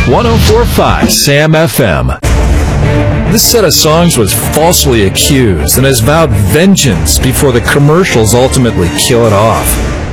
104.5 Sam FM. This set of songs was falsely accused and has vowed vengeance before the commercials ultimately kill it off.